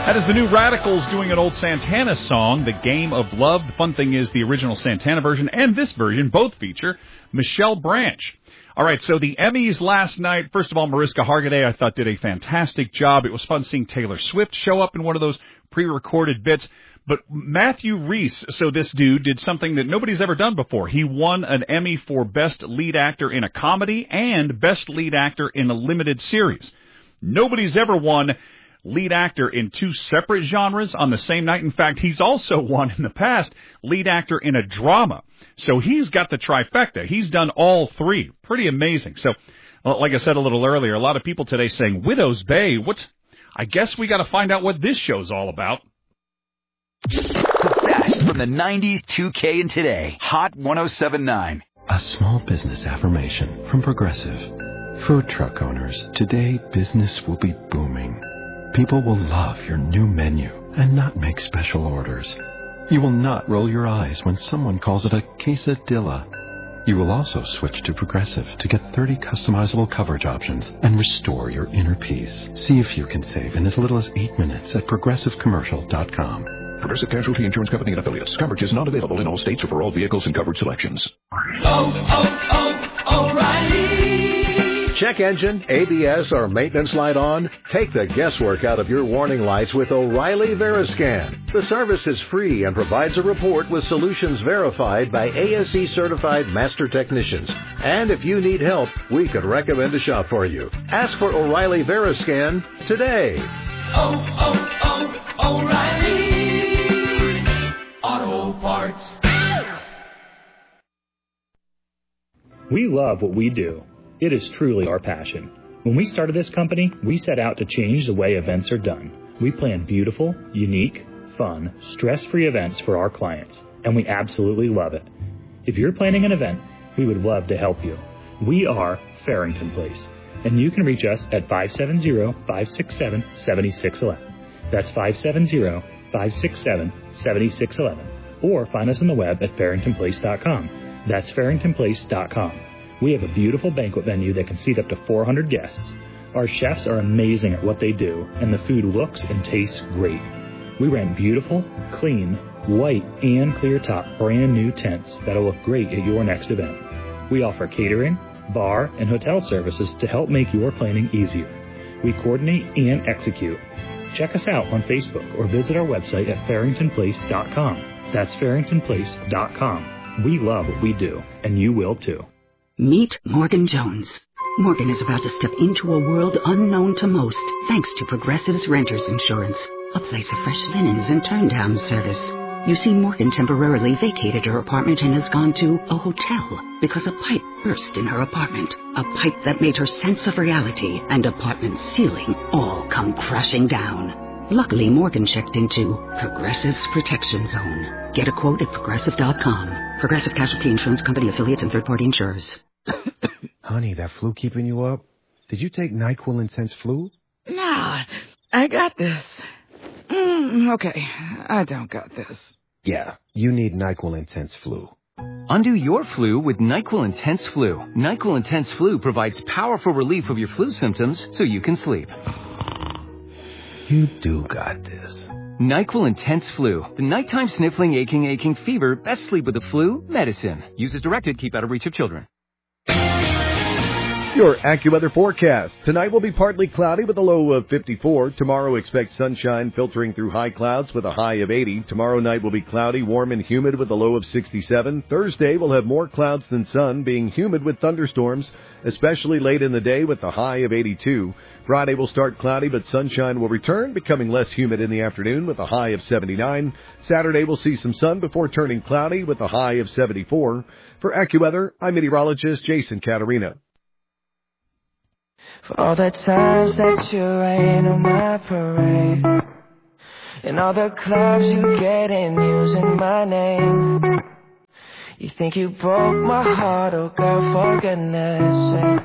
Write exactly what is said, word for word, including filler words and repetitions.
That is the New Radicals doing an old Santana song, The Game of Love. The fun thing is the original Santana version and this version both feature Michelle Branch. All right, so the Emmys last night, first of all, Mariska Hargitay, I thought, did a fantastic job. It was fun seeing Taylor Swift show up in one of those pre-recorded bits. But Matthew Rhys, so this dude did something that nobody's ever done before. He won an Emmy for Best Lead Actor in a Comedy and Best Lead Actor in a Limited Series. Nobody's ever won lead actor in two separate genres on the same night. In fact, he's also won in the past lead actor in a drama. So he's got the trifecta. He's done all three. Pretty amazing. So, well, like I said a little earlier, a lot of people today saying, Widow's Bay, what's, I guess we got to find out what this show's all about. The best from the nineties, two K, and today. Hot one oh seven point nine. A small business affirmation from Progressive. Food truck owners, today business will be booming. People will love your new menu and not make special orders. You will not roll your eyes when someone calls it a quesadilla. You will also switch to Progressive to get thirty customizable coverage options and restore your inner peace. See if you can save in as little as eight minutes at progressive commercial dot com. Progressive Casualty Insurance Company and Affiliates. Coverage is not available in all states or for all vehicles and coverage selections. Oh, oh, oh, O'Reilly! Check engine, A B S, or maintenance light on? Take the guesswork out of your warning lights with O'Reilly Veriscan. The service is free and provides a report with solutions verified by A S E-certified master technicians. And if you need help, we could recommend a shop for you. Ask for O'Reilly Veriscan today. Oh, oh, oh, O'Reilly Auto Parts. We love what we do. It is truly our passion. When we started this company, we set out to change the way events are done. We plan beautiful, unique, fun, stress-free events for our clients, and we absolutely love it. If you're planning an event, we would love to help you. We are Farrington Place, and you can reach us at five seven zero, five six seven, seven six one one. That's five seven zero, five six seven, seven six one one. Or find us on the web at farrington place dot com. That's farrington place dot com. We have a beautiful banquet venue that can seat up to four hundred guests. Our chefs are amazing at what they do, and the food looks and tastes great. We rent beautiful, clean, white, and clear-top brand new tents that'll look great at your next event. We offer catering, bar, and hotel services to help make your planning easier. We coordinate and execute. Check us out on Facebook or visit our website at farrington place dot com. That's farrington place dot com. We love what we do, and you will too. Meet Morgan Jones. Morgan is about to step into a world unknown to most, thanks to Progressive's Renters Insurance, a place of fresh linens and turn-down service. You see, Morgan temporarily vacated her apartment and has gone to a hotel because a pipe burst in her apartment. A pipe that made her sense of reality and apartment ceiling all come crashing down. Luckily, Morgan checked into Progressive's Protection Zone. Get a quote at progressive dot com. Progressive Casualty Insurance Company, affiliates, and third-party insurers. Honey, that flu keeping you up? Did you take NyQuil Intense Flu? Nah, I got this. Mm, okay, I don't got this. Yeah, you need NyQuil Intense Flu. Undo your flu with NyQuil Intense Flu. NyQuil Intense Flu provides powerful relief of your flu symptoms so you can sleep. You do got this. NyQuil Intense Flu. The nighttime sniffling, aching, aching fever. Best sleep with the flu medicine. Use as directed. Keep out of reach of children. Your AccuWeather forecast. Tonight will be partly cloudy with a low of fifty-four. Tomorrow expect sunshine filtering through high clouds with a high of eighty. Tomorrow night will be cloudy, warm and humid with a low of sixty-seven. Thursday will have more clouds than sun, being humid with thunderstorms, especially late in the day with a high of eighty-two. Friday will start cloudy, but sunshine will return, becoming less humid in the afternoon with a high of seventy-nine. Saturday will see some sun before turning cloudy with a high of seventy-four. For AccuWeather, I'm meteorologist Jason Caterina. For all the times that you rain on my parade, and all the clubs you get in using my name. You think you broke my heart, oh girl, for goodness sake.